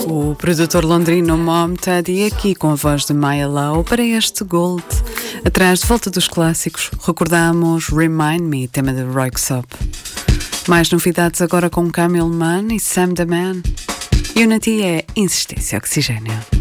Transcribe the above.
O produtor londrino Mom Tuddy aqui com a voz de Maya Love para este Gold. Atrás de volta dos clássicos, recordamos Remind Me, tema de Roy Xop. Mais novidades agora com Camille Mann e Sam the Man. Unity é insistência oxigênio.